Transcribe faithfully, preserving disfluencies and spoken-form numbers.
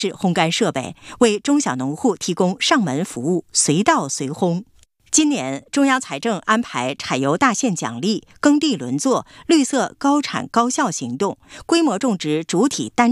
制烘干设备，为中小农户提供上门服务，随到随烘。今年，中央财政安排产油大县奖励、耕地轮作、绿色高产高效行动，规模种植主体单